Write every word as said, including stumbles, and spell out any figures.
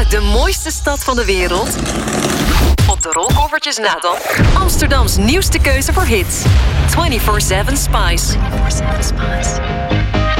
uit de mooiste stad van de wereld. Op de rolkoffertjes na dan Amsterdams nieuwste keuze voor hits. vierentwintig zeven Spice.